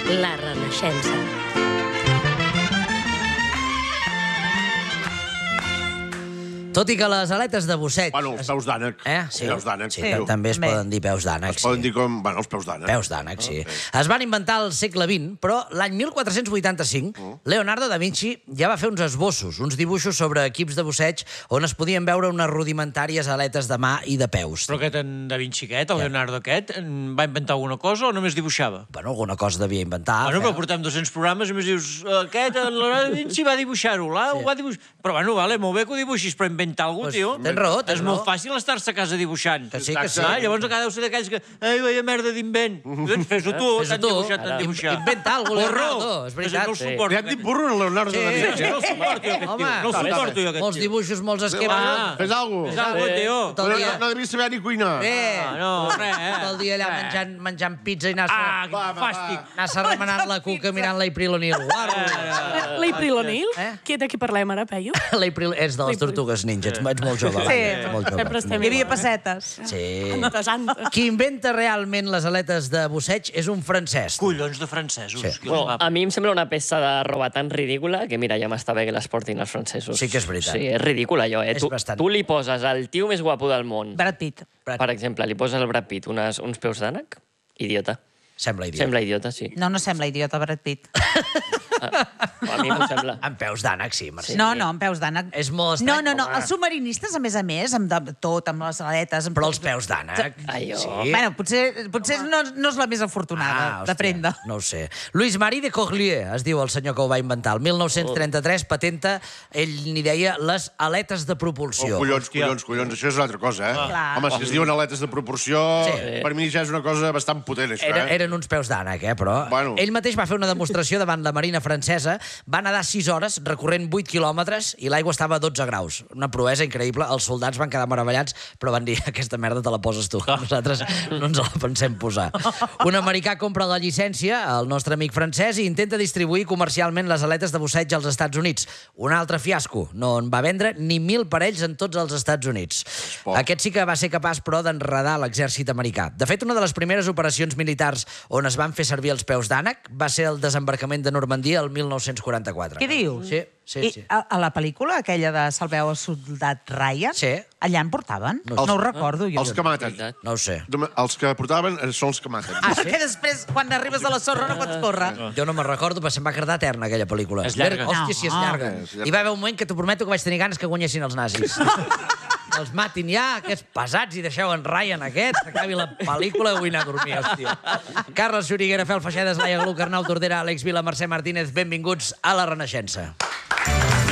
La Renaixença. Tot i que les aletes de busseig... Bueno, els peus d'ànec. Sí, Peus d'ànec. sí, també es poden dir peus d'ànec. Es poden dir com... Bueno, els peus d'ànec. Peus d'ànec, sí. Es van inventar al segle XX, però l'any 1485 Leonardo da Vinci ja va fer uns esbossos, uns dibuixos sobre equips de busseig on es podien veure unes rudimentàries aletes de mà i de peus. Però aquest en Da Vinci aquest, el Leonardo aquest, va inventar alguna cosa o només dibuixava? Bueno, alguna cosa devia inventar. Bueno, però portem 200 programes i només dius aquest, el Leonardo da Vinci va dibuixar-ho, ho va dibuixar... Però bueno, vale, molt bé que ho dibuixis, però inventar alguna cosa, tio. Tens raó, tens És molt fàcil estar-se a casa dibuixant. Que sí, que sí. Llavors encara deu ser d'aquells que... Ai, veia merda d'invent. Doncs fes-ho tu, t'han dibuixat, t'han dibuixat. Inventa alguna cosa, Leonardo, és veritat. No el suporto. Li han dit burro a Leonardo da Vinci. No el suporto jo, aquest tio. No el suporto jo, aquest tio. Molts dibuixos, molts esquemes. Fes alguna Fes alguna cosa, tio. No devies saber ni cuinar. No, res, Tot el dia allà menjant pizza i anar-se quin fàstic. remenant la cuca mirant l'April O'Neil. L'April O'Neil? De qui parlem ara, Peyu? L'April és de les Tortugues Ninja, ets molt jove. Sempre estem... Hi havia pessetes. Sí. Antes. Qui inventa realment les aletes de busseig és un francès. Collons de francesos. Bueno, a mi em sembla una peça de roba tan ridícula que, mira, ja m'està bé que les portin els francesos. Sí que és veritat. Sí, és ridícul, allò, eh? És bastant. Tu li poses al tio més guapo del món. Brad Pitt. Per exemple, li poses al Brad Pitt uns peus d'ànec? Idiota. Sembla idiota. Sembla idiota, sí. No sembla idiota, Brad Pitt. A mi m'ho sembla. Amb peus d'ànec, sí, Mercè. No, amb peus d'ànec. És molt No, estrany. els submarinistes, a més, amb tot, amb les aletes... Però els peus d'ànec... Allò. Sí. Bueno, potser no és la més afortunada de prenda. No ho sé. Louis Marie de Corlier, es diu el senyor que ho va inventar. El 1933 patenta, ell n'hi deia, les aletes de propulsió. Collons, això és una altra cosa, eh? Home, si es diuen aletes de proporció, per mi ja és una cosa bastant potent, això, eh? Eren uns peus d'ànec, però... Ell mateix va fer una demostració davant la Marina francesa, va nedar 6 hores recorrent 8 quilòmetres i l'aigua estava a 12 graus. Una proesa increïble. Els soldats van quedar meravellats, però van dir, aquesta merda te la poses tu. Nosaltres no ens la pensem posar. Un americà compra la llicència, el nostre amic francès, i intenta distribuir comercialment les aletes de busseig als Estats Units. Un altre fiasco. No en va vendre ni 1.000 parells en tots els Estats Units. Aquest sí que va ser capaç, però, d'enredar l'exèrcit americà. De fet, una de les primeres operacions militars on es van fer servir els peus d'ànec va ser el desembarcament de Normandia el 1944. Què dius? Sí. I a la pel·lícula aquella de Salveu el soldat Ryan, allà en portaven? No ho recordo jo. Els que maten. No ho sé. Els que portaven són els que maten. Que després, quan arribes a la sorra, no pots córrer. Jo no me'n recordo, però se'm va quedar eterna aquella pel·lícula. És llarga. Hòstia, si és llarga. Hi va haver un moment que t'ho prometo que vaig tenir ganes que guanyessin els nazis. Els matin ja, aquests pesats, i deixeu en Ryan aquest, s'acabi la pel·lícula i vull anar a dormir, hòstia. Carles Xuriguera, Fel Feixedes, Laia Gluc, Arnau Tordera, Àlex Vila, Mercè Martínez, benvinguts a La Renaixença.